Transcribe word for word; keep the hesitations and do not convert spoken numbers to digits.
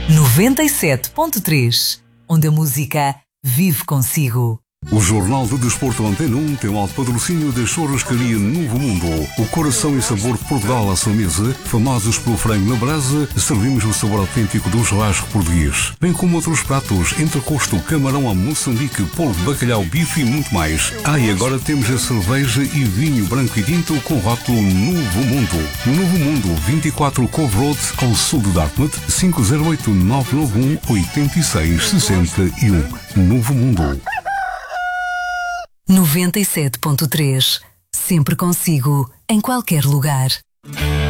noventa e sete ponto três, onde a música vive consigo. O Jornal do Desporto Antena um tem o alto patrocínio da Churrascaria Novo Mundo. O coração e sabor de Portugal à sua mesa, famosos pelo frango na brasa, servimos o sabor autêntico do churrasco português. Bem como outros pratos, entrecosto, camarão à Moçambique, polvo, bacalhau, bife e muito mais. Ah, e agora temos a cerveja e vinho branco e tinto com rótulo Novo Mundo. No Novo Mundo, vinte e quatro Cove Road, ao sul de Dartmouth, cinco zero oito, nove nove um, oito seis seis um. Novo Mundo. noventa e sete ponto três, sempre consigo, em qualquer lugar.